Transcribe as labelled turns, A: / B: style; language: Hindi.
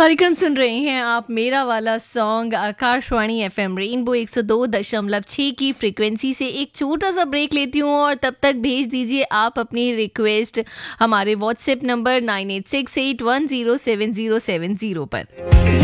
A: कार्यक्रम सुन रहे हैं आप मेरा वाला सॉन्ग आकाशवाणी एफएम रेनबो 102.6 की फ्रीक्वेंसी से। एक छोटा सा ब्रेक लेती हूँ और तब तक भेज दीजिए आप अपनी रिक्वेस्ट हमारे व्हाट्सएप नंबर 9868107070 पर।